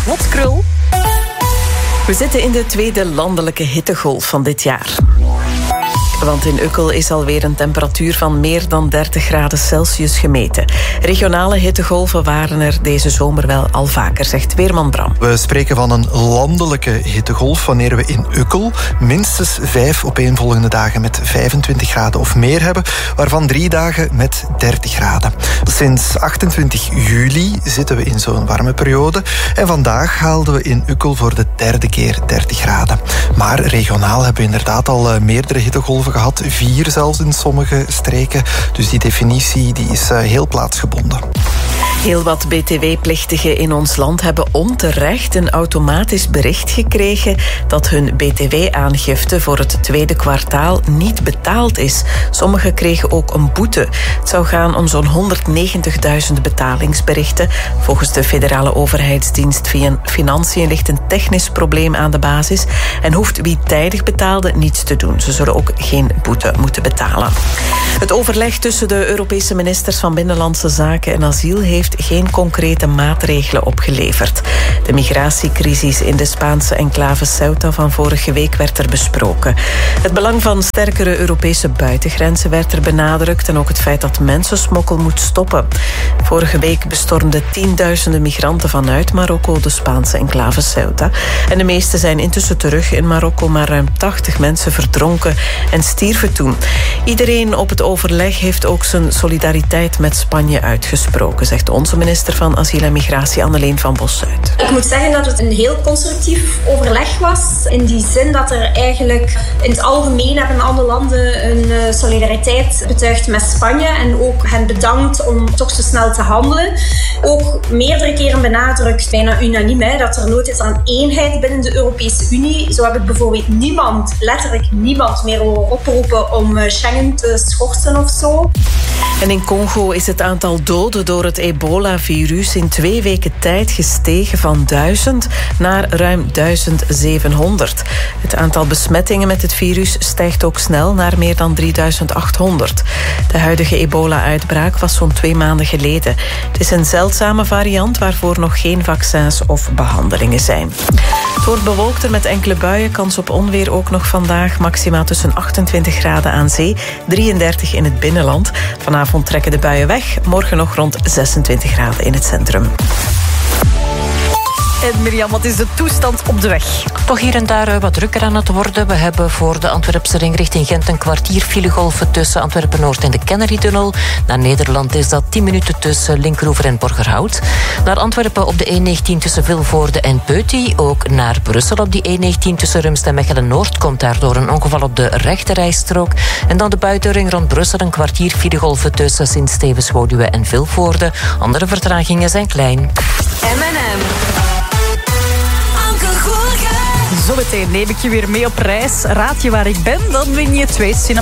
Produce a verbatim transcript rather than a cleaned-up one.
Wat krul? We zitten in de tweede landelijke hittegolf van dit jaar. Want in Ukkel is alweer een temperatuur van meer dan dertig graden Celsius gemeten. Regionale hittegolven waren er deze zomer wel al vaker, zegt Weerman Bram. We spreken van een landelijke hittegolf wanneer we in Ukkel minstens vijf opeenvolgende dagen met vijfentwintig graden of meer hebben, waarvan drie dagen met dertig graden. Sinds achtentwintig juli zitten we in zo'n warme periode en vandaag haalden we in Ukkel voor de derde keer dertig graden. Maar regionaal hebben we inderdaad al meerdere hittegolven gehad, vier zelfs in sommige streken. Dus die definitie die is heel plaatsgebonden. Heel wat B T W-plichtigen in ons land hebben onterecht een automatisch bericht gekregen dat hun B T W-aangifte voor het tweede kwartaal niet betaald is. Sommigen kregen ook een boete. Het zou gaan om zo'n honderdnegentigduizend betalingsberichten. Volgens de federale overheidsdienst Financiën ligt een technisch probleem aan de basis en hoeft wie tijdig betaalde niets te doen. Ze zullen ook geen boete moeten betalen. Het overleg tussen de Europese ministers van Binnenlandse Zaken en Asiel heeft geen concrete maatregelen opgeleverd. De migratiecrisis in de Spaanse enclave Ceuta van vorige week werd er besproken. Het belang van sterkere Europese buitengrenzen werd er benadrukt en ook het feit dat mensensmokkel moet stoppen. Vorige week bestormden tienduizenden migranten vanuit Marokko de Spaanse enclave Ceuta. En de meeste zijn intussen terug in Marokko, maar ruim tachtig mensen verdronken en stierven toen. Iedereen op het overleg heeft ook zijn solidariteit met Spanje uitgesproken, zegt onze minister van Asiel en Migratie, Anneleen van Bossuyt. Ik moet zeggen dat het een heel constructief overleg was. In die zin dat er eigenlijk in het algemeen hebben alle landen een solidariteit betuigd met Spanje en ook hen bedankt om toch zo snel te handelen. Ook meerdere keren benadrukt, bijna unaniem, hè, dat er nood is aan eenheid binnen de Europese Unie. Zo heb ik bijvoorbeeld niemand, letterlijk niemand meer horen oproepen om Schengen te schorsen of zo. En in Congo is het aantal doden door het ebola-virus in twee weken tijd gestegen van duizend naar ruim duizend zevenhonderd. Het aantal besmettingen met het virus stijgt ook snel naar meer dan drieduizend achthonderd. De huidige ebola-uitbraak was zo'n twee maanden geleden. Het is een zeldzame variant waarvoor nog geen vaccins of behandelingen zijn. Het wordt bewolkter met enkele buien, kans op onweer ook nog vandaag. Maxima tussen achtentwintig graden aan zee, drieëndertig in het binnenland. Vanavond trekken de buien weg, morgen nog rond zesentwintig graden in het centrum. En Mirjam, wat is de toestand op de weg? Toch hier en daar wat drukker aan het worden. We hebben voor de Antwerpse ring richting Gent een kwartier filegolven tussen Antwerpen-Noord en de Kennedy-tunnel. Naar Nederland is dat tien minuten tussen Linkeroever en Borgerhout. Naar Antwerpen op de E negentien tussen Vilvoorde en Peuty. Ook naar Brussel op die E negentien tussen Rumst en Mechelen-Noord komt daardoor een ongeval op de rechterrijstrook. En dan de buitenring rond Brussel een kwartier filegolven tussen Sint-Stevens-Woluwe en Vilvoorde. Andere vertragingen zijn klein. M en M. Zometeen neem ik je weer mee op reis. Raad je waar ik ben, dan win je twee